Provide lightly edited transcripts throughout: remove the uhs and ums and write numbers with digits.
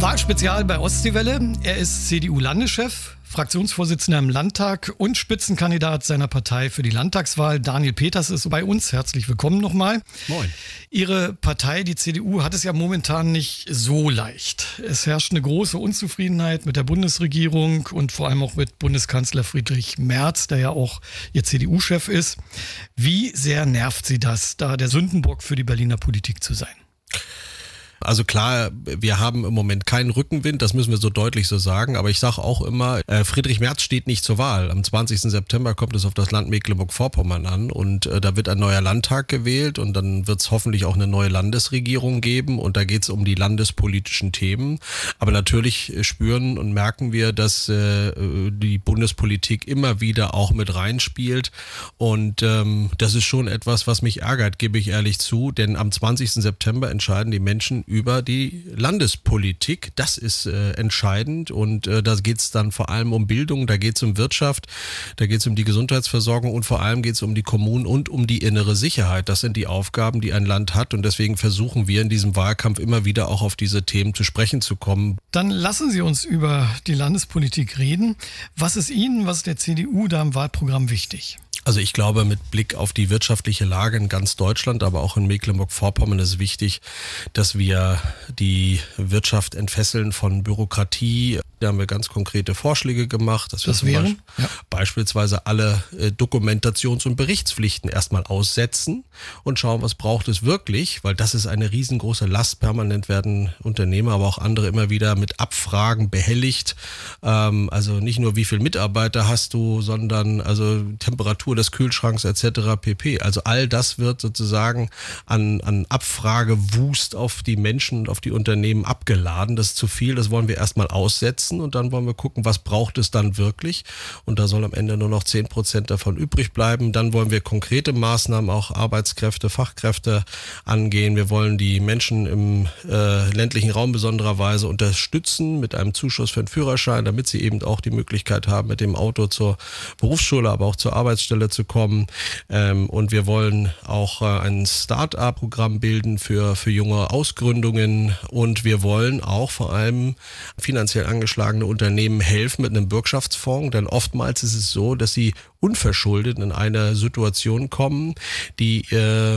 Wahlspezial bei Ostseewelle. Er ist CDU-Landeschef, Fraktionsvorsitzender im Landtag und Spitzenkandidat seiner Partei für die Landtagswahl. Daniel Peters ist bei uns. Herzlich willkommen nochmal. Moin. Ihre Partei, die CDU, hat es ja momentan nicht so leicht. Es herrscht eine große Unzufriedenheit mit der Bundesregierung und vor allem auch mit Bundeskanzler Friedrich Merz, der ja auch Ihr CDU-Chef ist. Wie sehr nervt Sie das, da der Sündenbock für die Berliner Politik zu sein? Also klar, wir haben im Moment keinen Rückenwind, das müssen wir so deutlich so sagen. Aber ich sage auch immer, Friedrich Merz steht nicht zur Wahl. Am 20. September kommt es auf das Land Mecklenburg-Vorpommern an und da wird ein neuer Landtag gewählt und dann wird es hoffentlich auch eine neue Landesregierung geben und da geht es um die landespolitischen Themen. Aber natürlich spüren und merken wir, dass die Bundespolitik immer wieder auch mit reinspielt und das ist schon etwas, was mich ärgert, gebe ich ehrlich zu, denn am 20. September entscheiden die Menschen über die Landespolitik. Das ist entscheidend und da geht es dann vor allem um Bildung, da geht es um Wirtschaft, da geht es um die Gesundheitsversorgung und vor allem geht es um die Kommunen und um die innere Sicherheit. Das sind die Aufgaben, die ein Land hat und deswegen versuchen wir in diesem Wahlkampf immer wieder auch auf diese Themen zu sprechen zu kommen. Dann lassen Sie uns über die Landespolitik reden. Was ist Ihnen, was ist der CDU da im Wahlprogramm wichtig? Also ich glaube, mit Blick auf die wirtschaftliche Lage in ganz Deutschland, aber auch in Mecklenburg-Vorpommern ist wichtig, dass wir die Wirtschaft entfesseln von Bürokratie. Da haben wir ganz konkrete Vorschläge gemacht. Dass wir wären? Beispielsweise alle Dokumentations- und Berichtspflichten erstmal aussetzen und schauen, was braucht es wirklich, weil das ist eine riesengroße Last. Permanent werden Unternehmer, aber auch andere immer wieder mit Abfragen behelligt. Also nicht nur, wie viele Mitarbeiter hast du, sondern also Temperatur des Kühlschranks etc. pp. Also all das wird sozusagen an Abfragewust auf die Menschen und auf die Unternehmen abgeladen. Das ist zu viel, das wollen wir erstmal aussetzen und dann wollen wir gucken, was braucht es dann wirklich und da soll am Ende nur noch 10% davon übrig bleiben. Dann wollen wir konkrete Maßnahmen, auch Arbeitskräfte, Fachkräfte angehen. Wir wollen die Menschen im ländlichen Raum besondererweise unterstützen mit einem Zuschuss für den Führerschein, damit sie eben auch die Möglichkeit haben, mit dem Auto zur Berufsschule, aber auch zur Arbeitsstelle zu kommen. Und wir wollen auch ein Start-up-Programm bilden für junge Ausgründungen und wir wollen auch vor allem finanziell angeschlagene Unternehmen helfen mit einem Bürgschaftsfonds, denn oftmals ist es so, dass sie unverschuldet in eine Situation kommen, die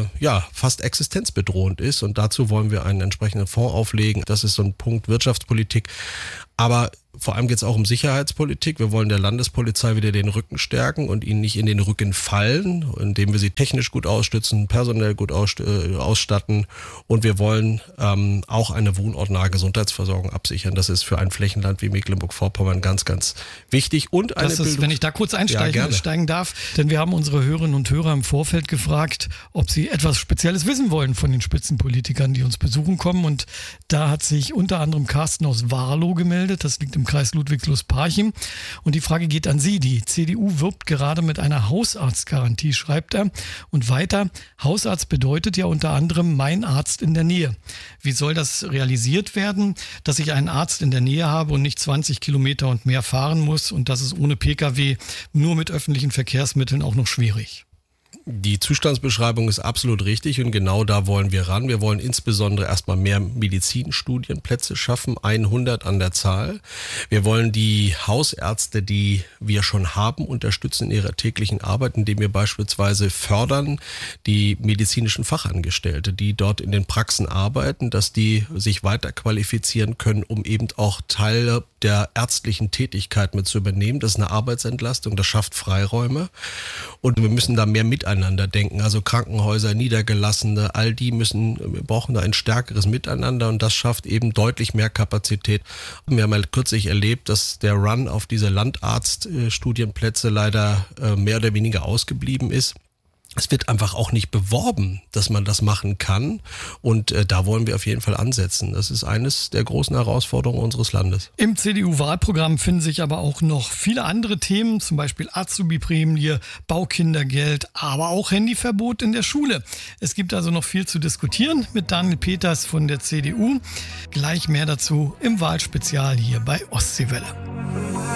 fast existenzbedrohend ist und dazu wollen wir einen entsprechenden Fonds auflegen. Das ist so ein Punkt Wirtschaftspolitik. Aber vor allem geht es auch um Sicherheitspolitik. Wir wollen der Landespolizei wieder den Rücken stärken und ihnen nicht in den Rücken fallen, indem wir sie technisch gut ausstützen, personell gut ausstatten. Und wir wollen auch eine wohnortnahe Gesundheitsversorgung absichern. Das ist für ein Flächenland wie Mecklenburg-Vorpommern ganz, ganz wichtig. Und eine Bildung. Wenn ich da kurz einsteigen darf, denn wir haben unsere Hörerinnen und Hörer im Vorfeld gefragt, ob sie etwas Spezielles wissen wollen von den Spitzenpolitikern, die uns besuchen kommen. Und da hat sich unter anderem Carsten aus Warlow gemeldet. Das liegt im Kreis Ludwigslust-Parchim. Und die Frage geht an Sie. Die CDU wirbt gerade mit einer Hausarztgarantie, schreibt er. Und weiter, Hausarzt bedeutet ja unter anderem mein Arzt in der Nähe. Wie soll das realisiert werden, dass ich einen Arzt in der Nähe habe und nicht 20 Kilometer und mehr fahren muss? Und das ist ohne Pkw nur mit öffentlichen Verkehrsmitteln auch noch schwierig. Die Zustandsbeschreibung ist absolut richtig und genau da wollen wir ran. Wir wollen insbesondere erstmal mehr Medizinstudienplätze schaffen, 100 an der Zahl. Wir wollen die Hausärzte, die wir schon haben, unterstützen in ihrer täglichen Arbeit, indem wir beispielsweise fördern die medizinischen Fachangestellte, die dort in den Praxen arbeiten, dass die sich weiter qualifizieren können, um eben auch Teile der ärztlichen Tätigkeit mit zu übernehmen. Das ist eine Arbeitsentlastung, das schafft Freiräume und wir müssen da mehr miteinander denken. Also Krankenhäuser, Niedergelassene, all die wir brauchen da ein stärkeres Miteinander und das schafft eben deutlich mehr Kapazität. Wir haben halt kürzlich erlebt, dass der Run auf diese Landarztstudienplätze leider mehr oder weniger ausgeblieben ist. Es wird einfach auch nicht beworben, dass man das machen kann und da wollen wir auf jeden Fall ansetzen. Das ist eines der großen Herausforderungen unseres Landes. Im CDU-Wahlprogramm finden sich aber auch noch viele andere Themen, zum Beispiel Azubi-Prämie, Baukindergeld, aber auch Handyverbot in der Schule. Es gibt also noch viel zu diskutieren mit Daniel Peters von der CDU. Gleich mehr dazu im Wahlspezial hier bei Ostseewelle.